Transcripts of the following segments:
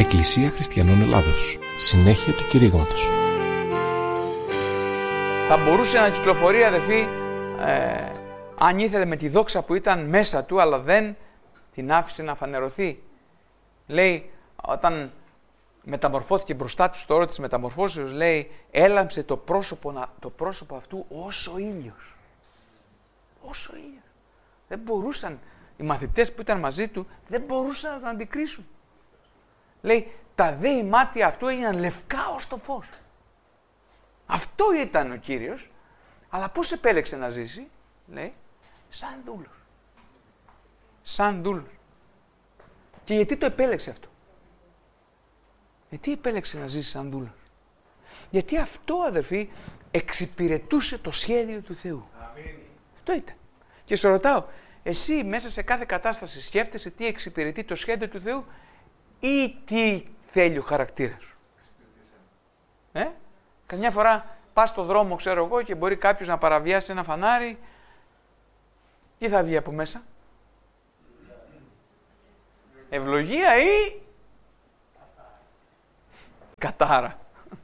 Εκκλησία Χριστιανών Ελλάδος. Συνέχεια του κηρύγματος. Θα μπορούσε να κυκλοφορεί, αδερφοί, αν ήθελε, με τη δόξα που ήταν μέσα του, αλλά δεν την άφησε να φανερωθεί. Λέει, όταν μεταμορφώθηκε μπροστά του στο όρο της μεταμορφώσεως, λέει, έλαμψε το πρόσωπο αυτού ως ο ήλιος. Ως ο ήλιος. Δεν μπορούσαν, οι μαθητές που ήταν μαζί του, δεν μπορούσαν να τον αντικρίσουν. Λέει, τα δέη μάτια αυτού έγιναν λευκά ως το φως. Αυτό ήταν ο Κύριος, αλλά πώς επέλεξε να ζήσει, λέει, σαν δούλος. Σαν δούλος. Και γιατί το επέλεξε αυτό? Γιατί επέλεξε να ζήσει σαν δούλος? Γιατί αυτό, αδερφοί, εξυπηρετούσε το σχέδιο του Θεού. Αμήν. Αυτό ήταν. Και σε ρωτάω, εσύ μέσα σε κάθε κατάσταση σκέφτεσαι τι εξυπηρετεί το σχέδιο του Θεού ή τι θέλει ο χαρακτήρας σου? Καμιά φορά πας στο δρόμο, ξέρω εγώ, και μπορεί κάποιος να παραβιάσει ένα φανάρι. Τι θα βγει από μέσα? Ευλογία ή κατάρα?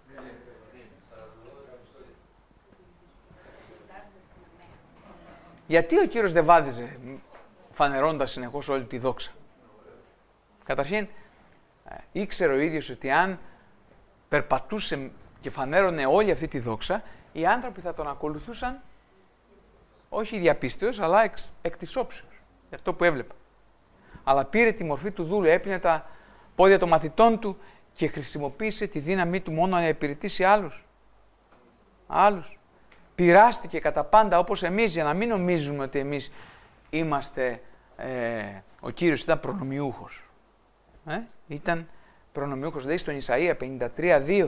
Γιατί ο Κύριος δεν βάδιζε φανερώντας συνεχώς όλη τη δόξα? Καταρχήν, ήξερε ο ίδιος ότι αν περπατούσε και φανέρωνε όλη αυτή τη δόξα, οι άνθρωποι θα τον ακολουθούσαν όχι διαπίστεως, αλλά εκ της όψεως, για αυτό που έβλεπα. Αλλά πήρε τη μορφή του δούλου, έπινε τα πόδια των μαθητών του και χρησιμοποίησε τη δύναμή του μόνο να υπηρετήσει άλλους. Πειράστηκε κατά πάντα όπως εμείς, για να μην νομίζουμε ότι εμείς είμαστε, ο Κύριος ήταν προνομιούχος. Ήταν προνομιούχος, λέει στον Ισαΐα 53:2.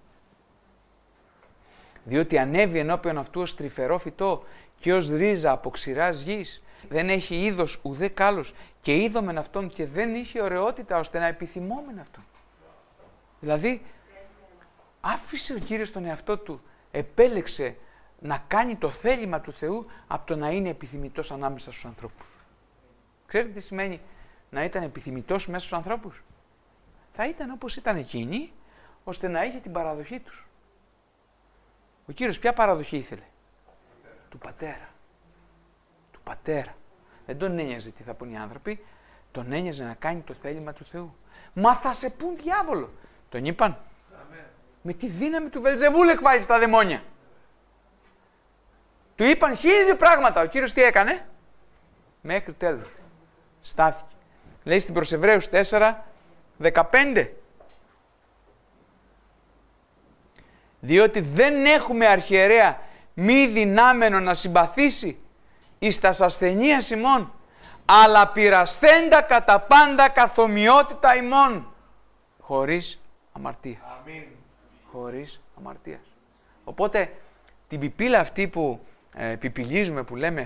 Διότι ανέβη ενώπιον αυτού ως τρυφερό φυτό και ως ρίζα από ξηράς γης. Δεν έχει είδος ουδέ κάλος και είδομεν αυτόν και δεν είχε ωραιότητα ώστε να επιθυμόμεν αυτόν. Δηλαδή, άφησε ο Κύριος τον εαυτό του, επέλεξε να κάνει το θέλημα του Θεού από το να είναι επιθυμητός ανάμεσα στους ανθρώπους. Ξέρετε τι σημαίνει να ήταν επιθυμητός μέσα στους ανθρώπους? Θα ήταν όπως ήταν εκείνοι, ώστε να είχε την παραδοχή τους. Ο Κύριος ποια παραδοχή ήθελε? Του Πατέρα. Του Πατέρα. Δεν τον ένοιαζε τι θα πούν οι άνθρωποι, τον ένοιαζε να κάνει το θέλημα του Θεού. Μα θα σε πούν διάβολο. Τον είπαν. Amen. Με τη δύναμη του Βελζεβούλ εκβάλλει τα δαιμόνια. Του είπαν 1000 πράγματα. Ο Κύριος τι έκανε? Μέχρι τέλος. Στάθηκε. Λέει στην προς Εβραίους 4:15. Διότι δεν έχουμε αρχιερέα μη δυνάμενο να συμπαθήσει εις τας ασθενείας ημών, αλλά πειρασθέντα κατά πάντα καθομοιότητα ημών, χωρίς αμαρτία. Αμήν. Χωρίς αμαρτία. Οπότε την πιπίλα αυτή που πιπιλίζουμε, που λέμε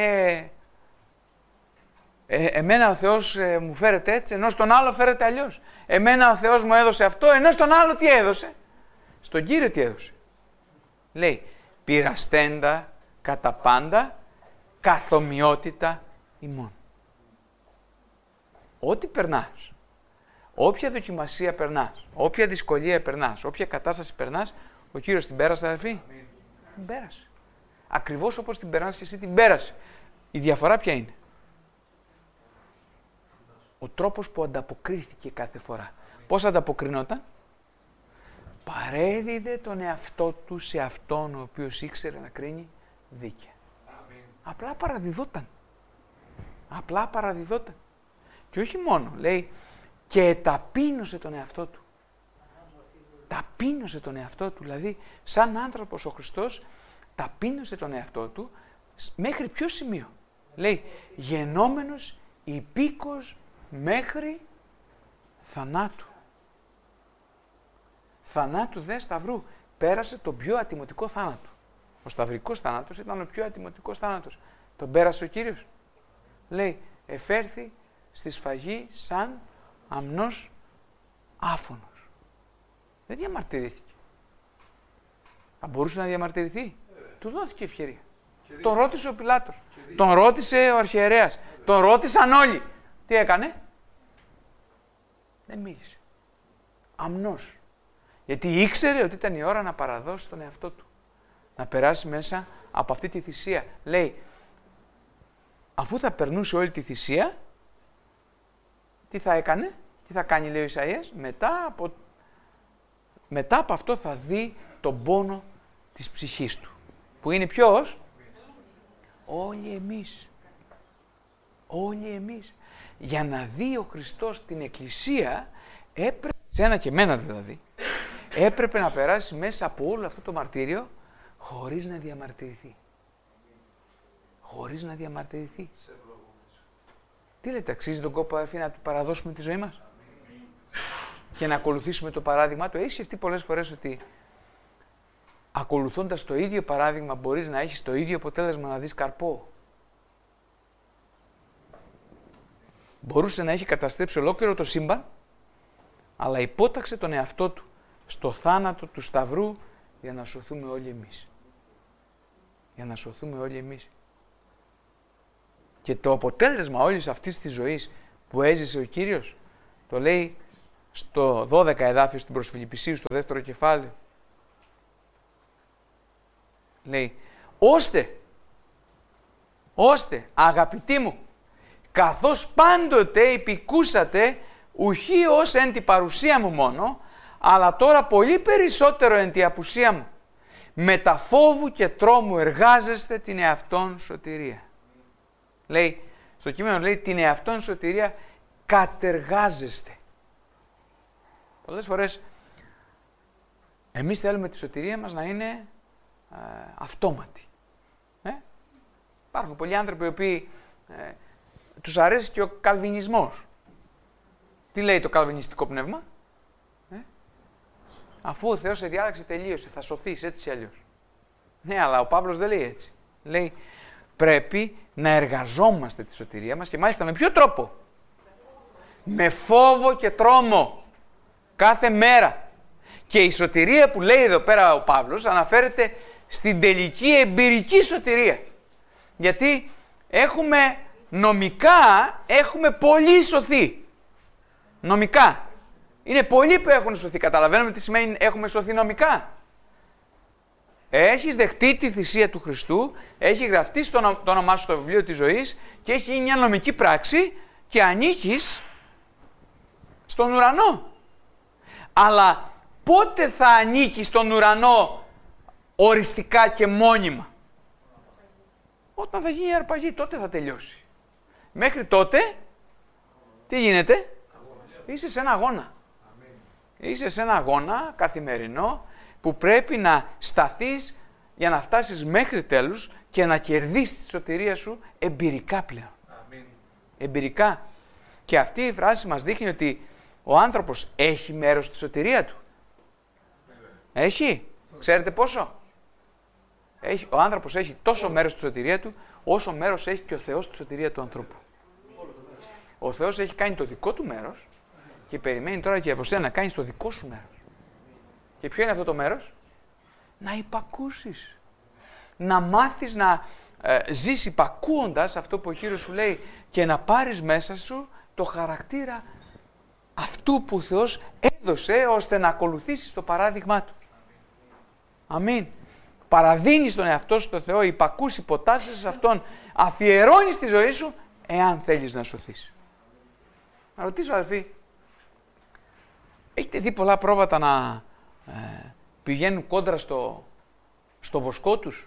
εμένα ο Θεός μου φέρεται έτσι, ενώ στον άλλο φέρεται αλλιώς. Εμένα ο Θεός μου έδωσε αυτό, ενώ στον άλλο τι έδωσε? Στον Κύριο τι έδωσε? Λέει, πειρασθέντα κατά πάντα καθομοιότητα ημών. Ό,τι περνάς, όποια δοκιμασία περνάς, όποια δυσκολία περνάς, όποια κατάσταση περνάς, ο Κύριος την πέρασε, αδερφοί? Την πέρασε. Ακριβώς όπως την περνάς και εσύ την πέρασε. Η διαφορά ποια είναι? Ο τρόπος που ανταποκρίθηκε κάθε φορά. Πώς ανταποκρινόταν? Παρέδιδε τον εαυτό του σε αυτόν ο οποίος ήξερε να κρίνει δίκαια. Απλά παραδιδόταν. Απλά παραδιδόταν. Και όχι μόνο, λέει, και ταπείνωσε τον εαυτό του. Ταπείνωσε τον εαυτό του, δηλαδή σαν άνθρωπος ο Χριστός ταπείνωσε τον εαυτό του μέχρι ποιο σημείο? Λέει, γενόμενος υπήκος μέχρι θανάτου. Θανάτου δε σταυρού. Πέρασε τον πιο ατιμωτικό θάνατο. Ο σταυρικός θάνατος ήταν ο πιο ατιμωτικός θάνατος. Τον πέρασε ο Κύριος. Λέει, εφέρθη στη σφαγή σαν αμνός άφωνος. Δεν διαμαρτυρήθηκε. Θα μπορούσε να διαμαρτυρηθεί. Του δόθηκε ευκαιρία. Τον ρώτησε ο Πιλάτος. Τον ρώτησε ο αρχιερέας. Τον ρώτησαν όλοι. Τι έκανε? Δεν μίλησε. αμνός. Γιατί ήξερε ότι ήταν η ώρα να παραδώσει τον εαυτό του. Να περάσει μέσα από αυτή τη θυσία. Λέει, αφού θα περνούσε όλη τη θυσία, τι θα έκανε, τι θα κάνει, λέει ο Ισαΐας, μετά από αυτό θα δει τον πόνο της ψυχής του. Που είναι ποιος? Όλοι εμείς. Όλοι εμείς. Για να δει ο Χριστός την Εκκλησία, έπρεπε, σένα και εμένα δηλαδή, έπρεπε να περάσει μέσα από όλο αυτό το μαρτύριο χωρίς να διαμαρτυρηθεί. Χωρίς να διαμαρτυρηθεί. Τι λέτε, αξίζει τον κόπο, αδερφοί, να του παραδώσουμε τη ζωή μας και να ακολουθήσουμε το παράδειγμα του? Έχεις σκεφτεί πολλές φορές ότι ακολουθώντας το ίδιο παράδειγμα μπορείς να έχεις το ίδιο αποτέλεσμα, να δεις καρπό? Μπορούσε να έχει καταστρέψει ολόκληρο το σύμπαν, αλλά υπόταξε τον εαυτό του στο θάνατο του Σταυρού για να σωθούμε όλοι εμείς. Για να σωθούμε όλοι εμείς. Και το αποτέλεσμα όλης αυτής της ζωής που έζησε ο Κύριος, το λέει στο 12 εδάφιο στην προς Φιλιππισίους, στο 2ο κεφάλαιο. Λέει, ώστε αγαπητοί μου, καθώς πάντοτε υπηκούσατε, ουχή ως εν τη παρουσία μου μόνο, αλλά τώρα πολύ περισσότερο εν τη απουσία μου, με τα φόβου και τρόμου εργάζεστε την εαυτόν σωτηρία. Λέει, στο κείμενο λέει, την εαυτόν σωτηρία κατεργάζεστε. Πολλές φορές εμείς θέλουμε τη σωτηρία μας να είναι αυτόματη. Υπάρχουν πολλοί άνθρωποι οι οποίοι τους αρέσει και ο καλβινισμός. Τι λέει το καλβινιστικό πνεύμα? Αφού ο Θεός σε διάταξε, τελείωσε, θα σωθείς έτσι ή αλλιώς. Ναι, αλλά ο Παύλος δεν λέει έτσι. Λέει, πρέπει να εργαζόμαστε τη σωτηρία μας και μάλιστα με ποιο τρόπο? Με φόβο και τρόμο. Κάθε μέρα. Και η σωτηρία που λέει εδώ πέρα ο Παύλος αναφέρεται στην τελική εμπειρική σωτηρία. Γιατί έχουμε πολλοί σωθεί. Νομικά. Είναι πολλοί που έχουν σωθεί. Καταλαβαίνουμε τι σημαίνει έχουμε σωθεί νομικά? Έχεις δεχτεί τη θυσία του Χριστού, έχει γραφτεί το όνομά σου στο βιβλίο της ζωής και έχει γίνει μια νομική πράξη και ανήκεις στον ουρανό. Αλλά πότε θα ανήκεις στον ουρανό οριστικά και μόνιμα? Όταν θα γίνει η αρπαγή, τότε θα τελειώσει. Μέχρι τότε, τι γίνεται? Είσαι σε ένα αγώνα. Είσαι σε ένα αγώνα καθημερινό που πρέπει να σταθείς για να φτάσεις μέχρι τέλους και να κερδίσεις τη σωτηρία σου εμπειρικά πλέον. Εμπειρικά. Και αυτή η φράση μας δείχνει ότι ο άνθρωπος έχει μέρος στη σωτηρία του. Έχει. Ξέρετε πόσο? Ο άνθρωπος έχει τόσο μέρος στη σωτηρία του, όσο μέρος έχει και ο Θεός στη σωτηρία του ανθρώπου. Ο Θεός έχει κάνει το δικό του μέρος και περιμένει τώρα και από σένα να κάνεις το δικό σου μέρος. Και ποιο είναι αυτό το μέρος? Να υπακούσεις. Να μάθεις να ζεις υπακούοντας αυτό που ο Κύριος σου λέει και να πάρεις μέσα σου το χαρακτήρα αυτού που ο Θεός έδωσε ώστε να ακολουθήσεις το παράδειγμά Του. Αμήν. Παραδίνεις τον εαυτό σου στο Θεό, υπακούς, υποτάσσεσαι σε Αυτόν, αφιερώνεις τη ζωή σου εάν θέλεις να σωθείς. Να ρωτήσω, αδελφοί, έχετε δει πολλά πρόβατα να πηγαίνουν κόντρα στο βοσκό τους?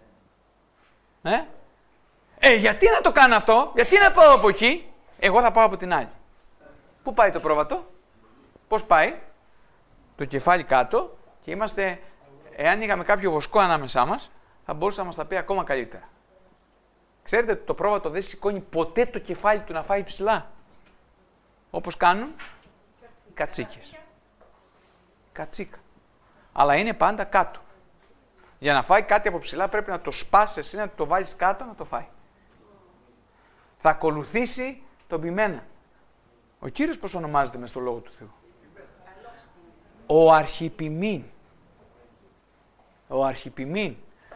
Γιατί να το κάνω αυτό? Γιατί να πάω από εκεί? Εγώ θα πάω από την άλλη. Πού πάει το πρόβατο? Πώς πάει? Το κεφάλι κάτω και είμαστε, εάν είχαμε κάποιο βοσκό ανάμεσά μας, θα μπορούσε να μας τα πει ακόμα καλύτερα. Ξέρετε ότι το πρόβατο δεν σηκώνει ποτέ το κεφάλι του να φάει ψηλά. Όπως κάνουν οι κατσίκες. Κατσίκα. Αλλά είναι πάντα κάτω. Για να φάει κάτι από ψηλά πρέπει να το σπάσεις εσύ, να το βάλεις κάτω να το φάει. Θα ακολουθήσει τον ποιμένα. Ο Κύριος πώς ονομάζεται μες στο Λόγο του Θεού? Ο αρχιποιμήν. Ο αρχιποιμήν.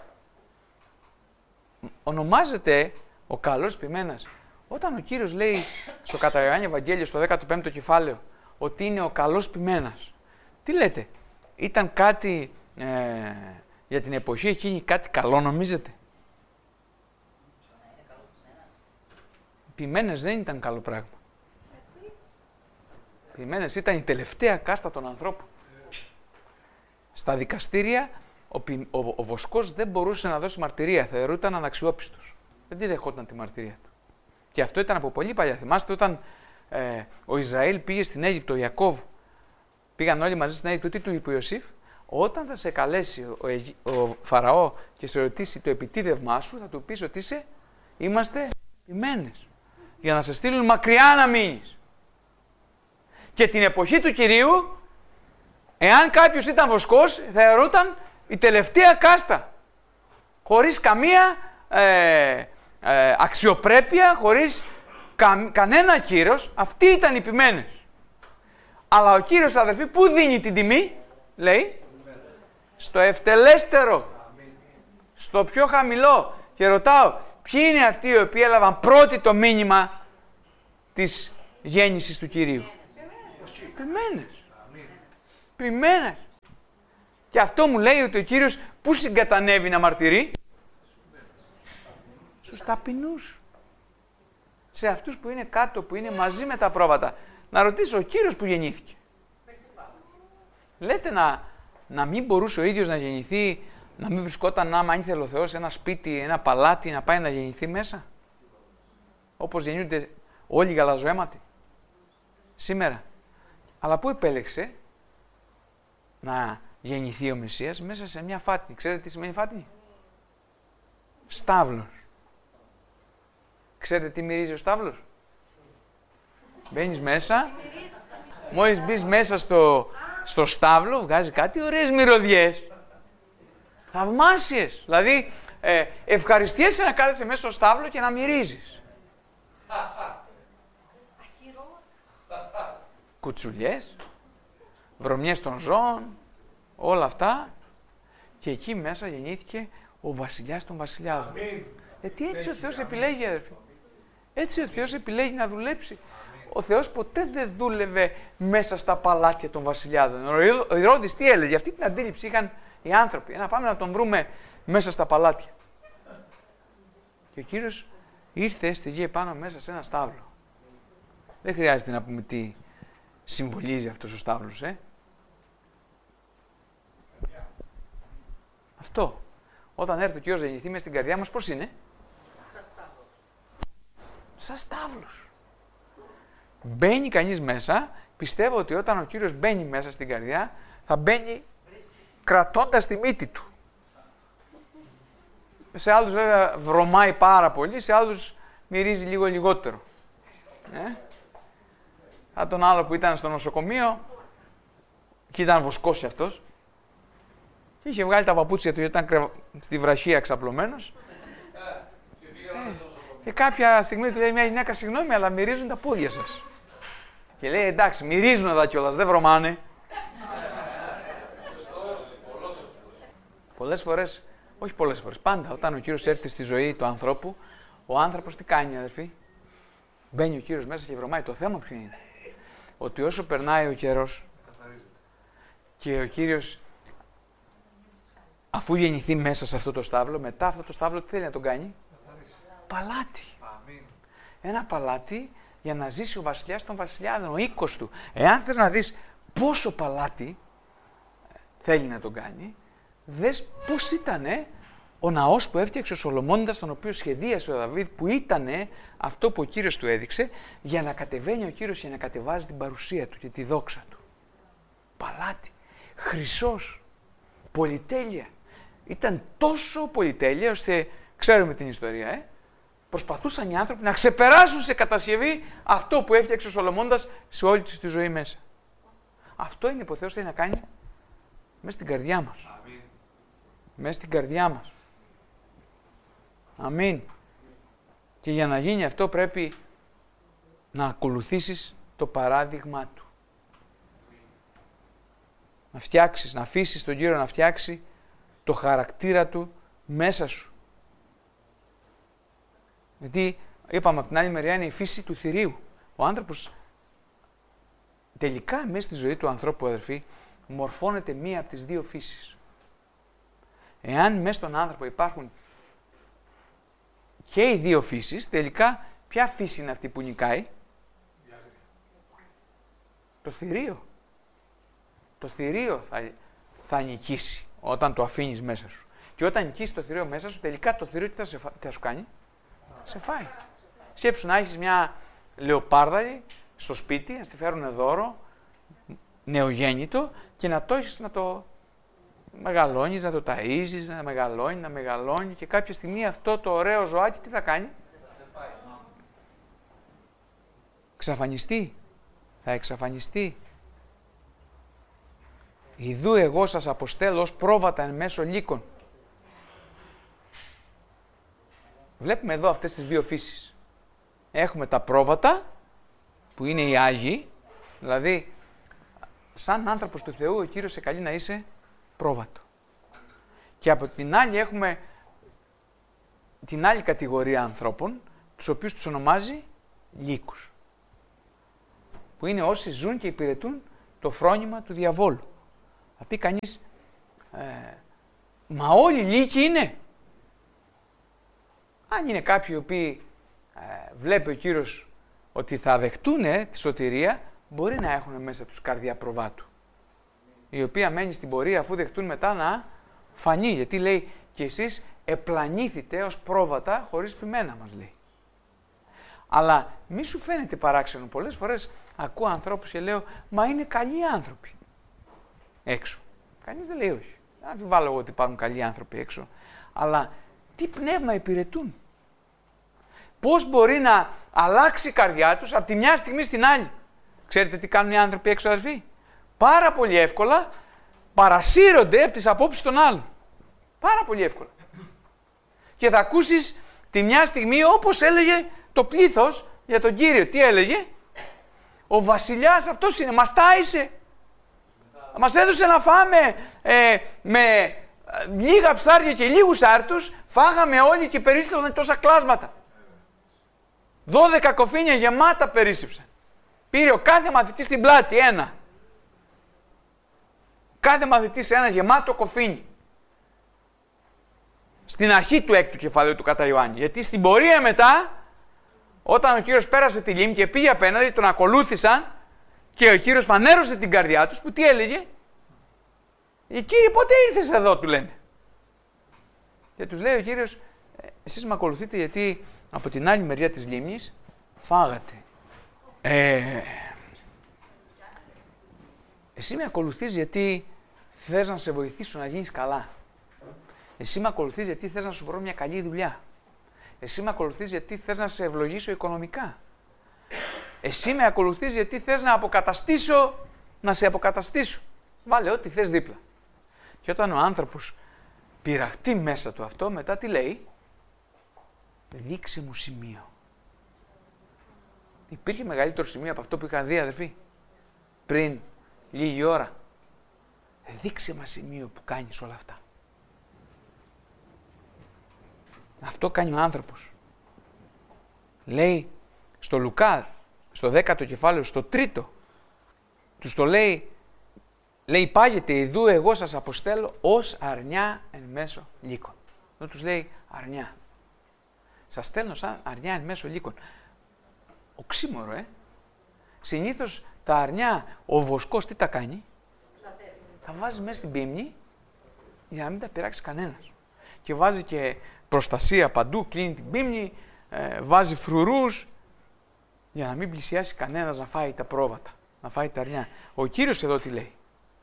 Ονομάζεται ο καλός ποιμένας. Όταν ο Κύριος λέει στο κατά Ιωάννη Ευαγγέλιο στο 15ο κεφάλαιο ότι είναι ο καλός ποιμένας, Τι λέτε, ήταν κάτι για την εποχή εκείνη κάτι καλό νομίζετε? Οι ποιμένες δεν ήταν καλό πράγμα. Οι ποιμένες ήταν η τελευταία κάστα των ανθρώπων. Στα δικαστήρια ο βοσκός δεν μπορούσε να δώσει μαρτυρία, θεωρούταν αναξιόπιστος. Δεν τη δεχόταν τη μαρτυρία του. Και αυτό ήταν από πολύ παλιά. Θυμάστε όταν ο Ισραήλ πήγε στην Αίγυπτο, ο Ιακώβ, πήγαν όλοι μαζί στην Αίγυπτο, τι του είπε ο Ιωσήφ? Όταν θα σε καλέσει ο Φαραώ και σε ρωτήσει το επιτίδευμά σου, θα του πεις ότι είμαστε ποιμένες, για να σε στείλουν μακριά να μείνεις. Και την εποχή του Κυρίου, εάν κάποιος ήταν βοσκός, θεωρούταν η τελευταία κάστα. Χωρίς καμία αξιοπρέπεια, χωρίς κανένα κύρος. Αυτοί ήταν οι ποιμένες. Αλλά ο Κύριος, αδερφοί, πού δίνει την τιμή? Λέει, στο ευτελέστερο, στο πιο χαμηλό. Και ρωτάω, ποιοι είναι αυτοί οι οποίοι έλαβαν πρώτοι το μήνυμα της γέννησης του Κυρίου? Ποιμένες. Ποιμένες. Και αυτό μου λέει ότι ο Κύριος πού συγκατανεύει να μαρτυρεί? Στους ταπεινούς. Σε αυτούς που είναι κάτω, που είναι μαζί με τα πρόβατα. Να ρωτήσω, ο Κύριος που γεννήθηκε, λέτε να μην μπορούσε ο ίδιος να γεννηθεί, να μην βρισκόταν, άμα ήθελε ο Θεός, ένα σπίτι, ένα παλάτι, να πάει να γεννηθεί μέσα? Όπως γεννιούνται όλοι οι γαλαζοαίματοι σήμερα. Αλλά πού επέλεξε να γεννηθεί ο Μεσσίας? Μέσα σε μια φάτνη. Ξέρετε τι σημαίνει φάτνη? Στάβλος. Ξέρετε τι μυρίζει ο στάβλος? Μπαίνεις μέσα, μόλις μπεις μέσα στο στάβλο, βγάζει κάτι ωραίες μυρωδιές. Θαυμάσιες. Δηλαδή, ευχαριστιέσαι να κάθεσαι μέσα στο στάβλο και να μυρίζεις. Κουτσουλιές, βρωμιές των ζώων, όλα αυτά. Και εκεί μέσα γεννήθηκε ο βασιλιάς των βασιλιάδων. Γιατί έτσι ο Θεός επιλέγει, αδερφοί. Έτσι ο Θεός επιλέγει να δουλέψει. Ο Θεός ποτέ δεν δούλευε μέσα στα παλάτια των βασιλιάδων. Ο Ηρώδης τι έλεγε? Αυτή την αντίληψη είχαν οι άνθρωποι. Να πάμε να τον βρούμε μέσα στα παλάτια. Και ο Κύριος ήρθε στη γη επάνω μέσα σε ένα στάβλο. Δεν χρειάζεται να πούμε τι συμβολίζει αυτός ο στάβλος, Αυτό. Όταν έρθει ο Κύριος να γεννηθεί μες στην καρδιά μας, πώς είναι? Σαν στάβλος. Μπαίνει κανείς μέσα, πιστεύω ότι όταν ο Κύριος μπαίνει μέσα στην καρδιά, θα μπαίνει κρατώντας τη μύτη του. Σε άλλους βέβαια βρωμάει πάρα πολύ, σε άλλους μυρίζει λίγο λιγότερο. Σαν τον άλλο που ήταν στο νοσοκομείο, και ήταν βοσκός κι αυτός, και είχε βγάλει τα παπούτσια του γιατί ήταν στη βραχία ξαπλωμένος. Και κάποια στιγμή του λέει μια γυναίκα, συγγνώμη, αλλά μυρίζουν τα πόδια σας. Και λέει, εντάξει, μυρίζουν εδώ κιόλας, δεν βρωμάνε. Πολλές φορές, όχι πολλές φορές, πάντα όταν ο Κύριος έρθει στη ζωή του ανθρώπου, ο άνθρωπος τι κάνει, αδερφοί? Μπαίνει ο Κύριος μέσα και βρωμάει. Το θέμα ποιο είναι? Ότι όσο περνάει ο καιρός και ο Κύριος, αφού γεννηθεί μέσα σε αυτό το στάβλο, μετά αυτό το στάβλο τι θέλει να τον κάνει? Παλάτι. Ένα παλάτι για να ζήσει ο βασιλιάς των βασιλιάδων, ο οίκος του. Εάν θες να δεις πόσο παλάτι θέλει να τον κάνει, δες πώς ήτανε ο ναός που έφτιαξε ο Σολομώντας, τον οποίο σχεδίασε ο Δαβίδ, που ήτανε αυτό που ο Κύριος του έδειξε, για να κατεβαίνει ο Κύριος και να κατεβάζει την παρουσία του και τη δόξα του. Παλάτι, χρυσός, πολυτέλεια. Ήταν τόσο πολυτέλεια, ώστε ξέρουμε την ιστορία, προσπαθούσαν οι άνθρωποι να ξεπεράσουν σε κατασκευή αυτό που έφτιαξε ο Σολομώντας σε όλη τη ζωή μέσα. Αυτό είναι που ο Θεός θέλει να κάνει μέσα στην καρδιά μας. Αμήν. Μέσα στην καρδιά μας. Αμήν. Και για να γίνει αυτό πρέπει να ακολουθήσεις το παράδειγμα Του. Να φτιάξεις, να αφήσεις τον Κύριο να φτιάξει το χαρακτήρα Του μέσα σου. Γιατί είπαμε από την άλλη μεριά είναι η φύση του θηρίου. Ο άνθρωπος τελικά μέσα στη ζωή του ανθρώπου, αδερφοί, μορφώνεται μία από τις δύο φύσεις. Εάν μέσα στον άνθρωπο υπάρχουν και οι δύο φύσεις, τελικά ποια φύση είναι αυτή που νικάει? Το θηρίο. Το θηρίο θα νικήσει όταν το αφήνεις μέσα σου. Και όταν νικήσει το θηρίο μέσα σου, τελικά το θηρίο τι θα σου κάνει? Σε φάει. Σκέψου να έχεις μια λεοπάρδαλη στο σπίτι, να στη φέρουν δώρο, νεογέννητο, και να το έχεις να το μεγαλώνεις, να το ταΐζεις, να μεγαλώνει και κάποια στιγμή αυτό το ωραίο ζωάκι τι θα κάνει? Θα εξαφανιστεί. Ιδού εγώ σας αποστέλω ως πρόβατα εν μέσω λύκων. Βλέπουμε εδώ αυτές τις δύο φύσεις. Έχουμε τα πρόβατα, που είναι οι Άγιοι, δηλαδή σαν άνθρωπος του Θεού ο Κύριος σε καλεί να είσαι πρόβατο. Και από την άλλη έχουμε την άλλη κατηγορία ανθρώπων, τους οποίους τους ονομάζει λύκους. Που είναι όσοι ζουν και υπηρετούν το φρόνημα του διαβόλου. Θα πει κανείς, μα όλοι λύκοι είναι. Αν είναι κάποιοι οι οποίοι βλέπει ο Κύριος ότι θα δεχτούν τη σωτηρία, μπορεί να έχουν μέσα τους καρδιά προβάτου. Η οποία μένει στην πορεία αφού δεχτούν μετά να φανεί. Γιατί λέει και εσείς επλανήθητε ως πρόβατα χωρίς ποιμένα, μας λέει. Αλλά μη σου φαίνεται παράξενο. Πολλές φορές ακούω ανθρώπους και λέω, μα είναι καλοί άνθρωποι έξω. Κανείς δεν λέει όχι. Δεν αμφιβάλλω εγώ ότι υπάρχουν καλοί άνθρωποι έξω. Αλλά τι πνεύμα υπηρετούν. Πώς μπορεί να αλλάξει η καρδιά τους από τη μια στιγμή στην άλλη. Ξέρετε τι κάνουν οι άνθρωποι έξω, αδερφοί? Πάρα πολύ εύκολα παρασύρονται από τις απόψεις των άλλων. Πάρα πολύ εύκολα. Και θα ακούσεις τη μια στιγμή όπως έλεγε το πλήθος για τον Κύριο. Τι έλεγε? Ο βασιλιάς αυτός είναι, μας τάισε. Μας έδωσε να φάμε με λίγα ψάρια και λίγους άρτους. Φάγαμε όλοι και περίσσεψαν τόσα κλάσματα. 12 κοφίνια γεμάτα περίσσεψαν. Πήρε ο κάθε μαθητής στην πλάτη ένα. Κάθε μαθητής ένα γεμάτο κοφίνι. Στην αρχή του έκτου κεφαλαίου του κατά Ιωάννη. Γιατί στην πορεία μετά, όταν ο Κύριος πέρασε τη λίμνη και πήγε απέναντι, τον ακολούθησαν και ο Κύριος φανέρωσε την καρδιά τους, που τι έλεγε? Κύριε, πότε ήρθες εδώ, του λένε. Και τους λέει ο Κύριος, εσείς με ακολουθείτε γιατί από την άλλη μεριά της λίμνης φάγατε. Εσύ με ακολουθείς γιατί θες να σε βοηθήσω να γίνεις καλά. Εσύ με ακολουθείς γιατί θες να σου βρω μια καλή δουλειά. Εσύ με ακολουθείς γιατί θες να σε ευλογήσω οικονομικά. Εσύ με ακολουθείς γιατί θες να σε αποκαταστήσω. Βάλε ό,τι θες δίπλα. Και όταν ο άνθρωπος πειραχτεί μέσα του αυτό, μετά τι λέει? Δείξε μου σημείο. Υπήρχε μεγαλύτερο σημείο από αυτό που είχαν δει, αδερφοί, πριν λίγη ώρα? Δείξε μας σημείο που κάνεις όλα αυτά. Αυτό κάνει ο άνθρωπος. Λέει στο Λουκά, στο 10ο κεφάλαιο, στο 3ο, τους το λέει, πάγεται ιδού εγώ σας αποστέλω ως αρνιά εν μέσω λύκων. Εδώ τους λέει αρνιά. Σας στέλνω σαν αρνιά εν μέσω λύκων. Οξύμορο, Συνήθως τα αρνιά, ο βοσκός τι τα κάνει? Τα βάζει μέσα στην πίμνη για να μην τα πειράξει κανένας. Και βάζει και προστασία παντού, κλείνει την πίμνη, βάζει φρουρούς για να μην πλησιάσει κανένας να φάει τα πρόβατα, να φάει τα αρνιά. Ο Κύριος εδώ τι λέει?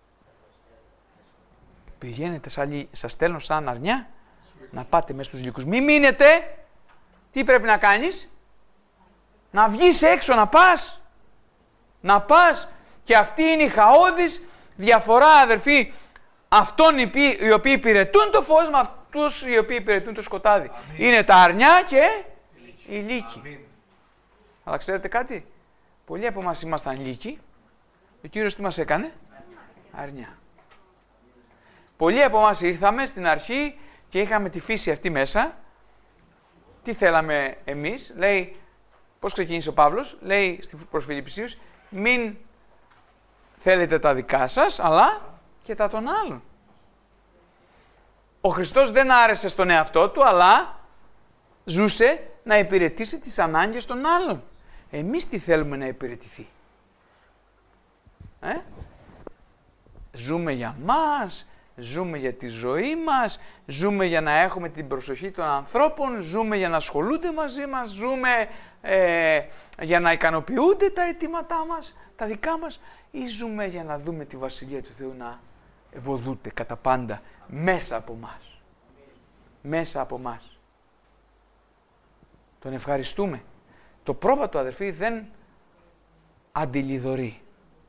Πηγαίνετε, σας στέλνω σαν αρνιά να πάτε μέσα στους λύκους. Μη μείνετε. Τι πρέπει να κάνεις? Να βγεις έξω, να πας. Να πας. Και αυτή είναι η χαόδης διαφορά, αδερφοί, αυτών οι οποίοι υπηρετούν το φως με αυτούς οι οποίοι υπηρετούν το σκοτάδι. Αμήν. Είναι τα αρνιά και οι λύκοι. Αλλά ξέρετε κάτι? Πολλοί από εμάς ήμασταν λύκοι. Ο Κύριος τι μας έκανε? Αρνιά. Πολλοί από εμάς ήρθαμε στην αρχή και είχαμε τη φύση αυτή μέσα. Τι θέλαμε εμείς? Λέει, πώς ξεκίνησε ο Παύλος? Λέει προς Φιλιππισίους, μην θέλετε τα δικά σας, αλλά και τα των άλλων. Ο Χριστός δεν άρεσε στον εαυτό του, αλλά ζούσε να υπηρετήσει τις ανάγκες των άλλων. Εμείς τι θέλουμε να υπηρετηθεί? Ζούμε για μας, ζούμε για τη ζωή μας, ζούμε για να έχουμε την προσοχή των ανθρώπων, ζούμε για να ασχολούνται μαζί μας, ζούμε για να ικανοποιούνται τα αιτήματά μας, τα δικά μας, ή ζούμε για να δούμε τη Βασιλεία του Θεού να ευωδούται κατά πάντα μέσα από μας. Μέσα από μας. Τον ευχαριστούμε. Το πρόβατο, αδερφοί, δεν αντιλιδωρεί.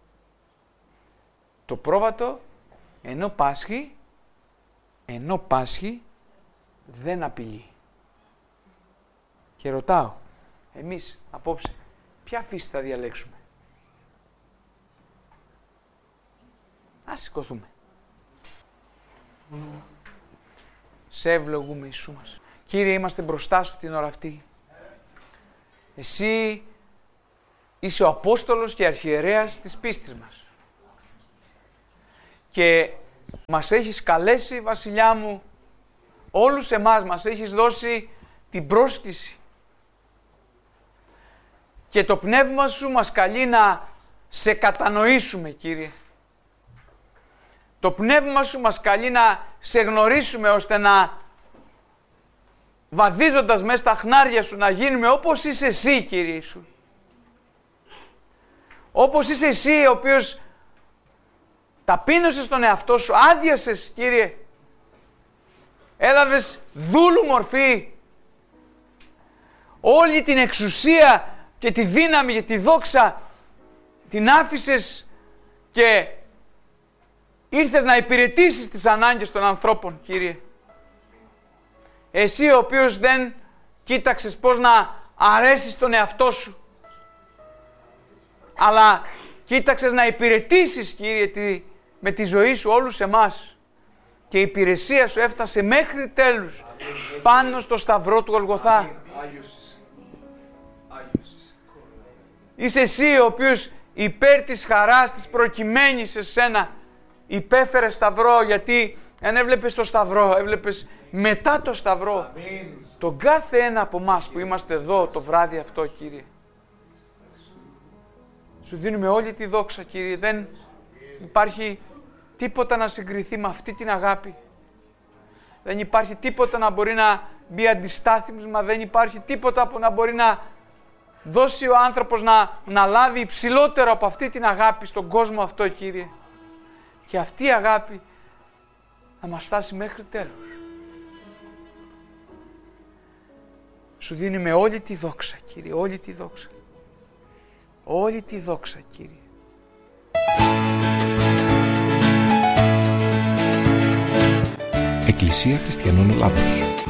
Το πρόβατο ενώ πάσχει δεν απειλεί. Και ρωτάω, εμείς απόψε ποια φύση θα διαλέξουμε? Ας σηκωθούμε. Σε ευλογούμε, Ιησού μας. Κύριε, είμαστε μπροστά σου την ώρα αυτή. Εσύ είσαι ο Απόστολος και Αρχιερέας της πίστης μας. Και μας έχεις καλέσει, Βασιλιά μου, όλους εμάς μας έχεις δώσει την πρόσκληση. Και το πνεύμα σου μας καλεί να σε κατανοήσουμε, Κύριε. Το πνεύμα σου μας καλεί να σε γνωρίσουμε, ώστε να, βαδίζοντας μέσα στα χνάρια σου, να γίνουμε όπως είσαι εσύ, Κύριε Ιησού. Όπως είσαι εσύ, ο οποίος ταπείνωσες τον εαυτό σου, άδειασες, Κύριε. Έλαβες δούλου μορφή. Όλη την εξουσία και τη δύναμη και τη δόξα την άφησες και ήρθες να υπηρετήσεις τις ανάγκες των ανθρώπων, Κύριε. Εσύ ο οποίος δεν κοίταξες πώς να αρέσεις τον εαυτό σου, αλλά κοίταξες να υπηρετήσεις, Κύριε, με τη ζωή σου όλους εμάς. Και η υπηρεσία σου έφτασε μέχρι τέλους πάνω στο σταυρό του Γολγοθά. Είσαι εσύ ο οποίος υπέρ της χαράς της προκειμένης σε σένα υπέφερε σταυρό, γιατί αν έβλεπες το σταυρό, έβλεπες μετά το σταυρό τον κάθε ένα από εμάς που είμαστε εδώ το βράδυ αυτό, Κύριε. Σου δίνουμε όλη τη δόξα, Κύριε. Δεν υπάρχει τίποτα να συγκριθεί με αυτή την αγάπη. Δεν υπάρχει τίποτα να μπορεί να μπει αντιστάθμισμα, δεν υπάρχει τίποτα που να μπορεί να δώσει ο άνθρωπος να λάβει υψηλότερο από αυτή την αγάπη στον κόσμο αυτό, Κύριε. Και αυτή η αγάπη να μας φτάσει μέχρι τέλος. Σου δίνουμε όλη τη δόξα, Κύριε, όλη τη δόξα. Όλη τη δόξα, Κύριε. Εκκλησία Χριστιανών Ελλάδος.